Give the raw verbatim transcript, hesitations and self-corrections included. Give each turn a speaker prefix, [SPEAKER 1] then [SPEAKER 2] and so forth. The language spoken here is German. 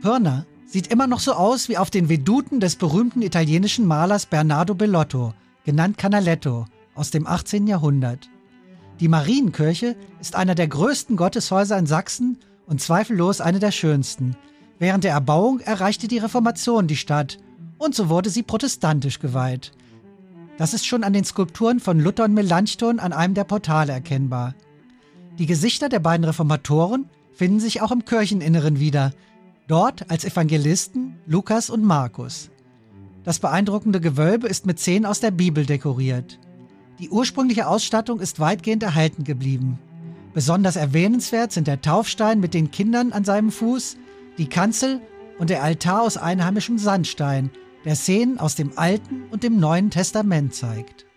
[SPEAKER 1] Pirna sieht immer noch so aus wie auf den Veduten des berühmten italienischen Malers Bernardo Bellotto, genannt Canaletto, aus dem achtzehnten Jahrhundert. Die Marienkirche ist einer der größten Gotteshäuser in Sachsen und zweifellos eine der schönsten. Während der Erbauung erreichte die Reformation die Stadt und so wurde sie protestantisch geweiht. Das ist schon an den Skulpturen von Luther und Melanchthon an einem der Portale erkennbar. Die Gesichter der beiden Reformatoren finden sich auch im Kircheninneren wieder, dort als Evangelisten Lukas und Markus. Das beeindruckende Gewölbe ist mit Szenen aus der Bibel dekoriert. Die ursprüngliche Ausstattung ist weitgehend erhalten geblieben. Besonders erwähnenswert sind der Taufstein mit den Kindern an seinem Fuß, die Kanzel und der Altar aus einheimischem Sandstein, der Szenen aus dem Alten und dem Neuen Testament zeigt.